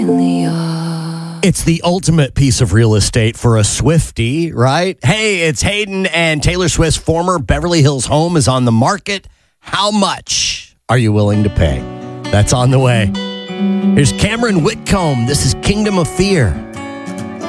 It's the ultimate piece of real estate for a Swiftie, right? Hey, it's Hayden, and Taylor Swift's former Beverly Hills home is on the market. How much are you willing to pay? That's on the way. Here's Cameron Whitcomb. This is Kingdom of Fear.